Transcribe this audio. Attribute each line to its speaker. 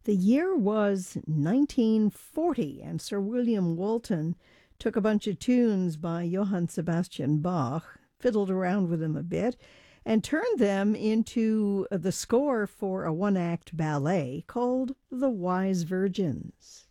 Speaker 1: The year was 1940, and Sir William Walton took a bunch of tunes by Johann Sebastian Bach, fiddled around with them a bit, and turned them into the score for a one-act ballet called The Wise Virgins.